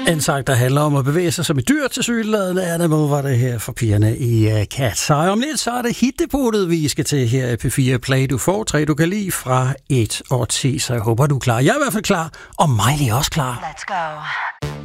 En sang, der handler om at bevæge sig som et dyr til sygeladende. Animal var det her for pigerne i Cats. Og om lidt, så er det hitdepotet, vi skal til her i P4 Play. Du får 3, du kan lide fra 1 og 10, så jeg håber, du er klar. Jeg er i hvert fald klar, og Miley er også klar. Let's go.